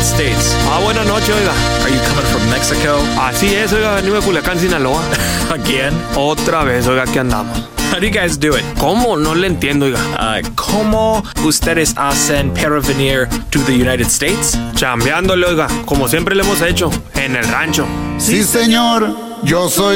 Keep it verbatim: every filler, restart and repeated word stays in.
States. Ah, buenas noches, oiga. Are you coming from Mexico? Así es, oiga, venimos de Culiacán, Sinaloa. Again? Otra vez, oiga, aquí andamos. How do you guys do it? ¿Cómo? No le entiendo, oiga. Uh, ¿Cómo ustedes hacen para venir to the United States? Chambeándole, oiga, como siempre le hemos hecho, en el rancho. Sí, señor, yo soy